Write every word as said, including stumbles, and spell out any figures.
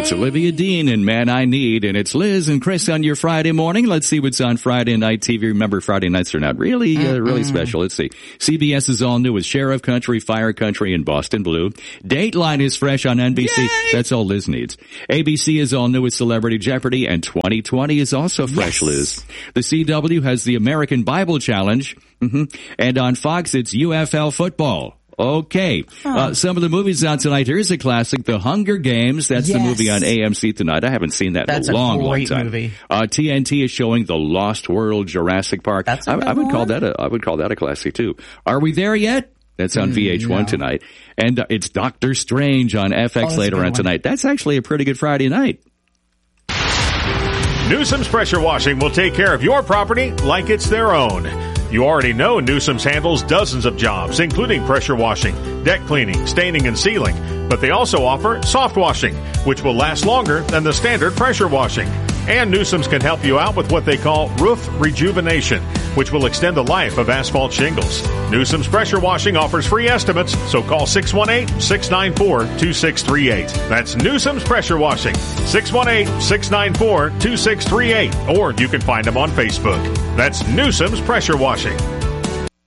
It's Olivia Dean and Man I Need, and it's Liz and Chris on your Friday morning. Let's see what's on Friday night T V. Remember, Friday nights are not really, uh, really special. Let's see. C B S is all new with Sheriff Country, Fire Country, and Boston Blue. Dateline is fresh on N B C. Yay! That's all Liz needs. A B C is all new with Celebrity Jeopardy, and twenty twenty is also fresh, yes. Liz. The C W has the American Bible Challenge, mm-hmm. and on Fox it's U F L football. Okay. Huh. Uh, some of the movies on tonight. Here's a classic, The Hunger Games. That's yes. the movie on A M C tonight. I haven't seen that That's in a long, a long time. Movie. Uh, T N T is showing The Lost World, Jurassic Park. That's a I, good I would one. call that a, I would call that a classic too. Are We There Yet? That's on mm, V H one no. tonight. And uh, it's Doctor Strange on F X oh, later on one. tonight. That's actually a pretty good Friday night. Newsom's Pressure Washing will take care of your property like it's their own. You already know Newsom's handles dozens of jobs, including pressure washing, deck cleaning, staining, and sealing. But they also offer soft washing, which will last longer than the standard pressure washing. And Newsom's can help you out with what they call roof rejuvenation, which will extend the life of asphalt shingles. Newsom's Pressure Washing offers free estimates, so call six one eight, six nine four, two six three eight. That's Newsom's Pressure Washing, six one eight, six nine four, two six three eight. Or you can find them on Facebook. That's Newsom's Pressure Washing.